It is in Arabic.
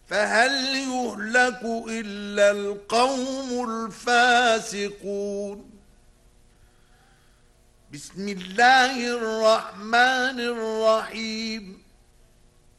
فهل يهلك إلا القوم الفاسقون. بسم الله الرحمن الرحيم.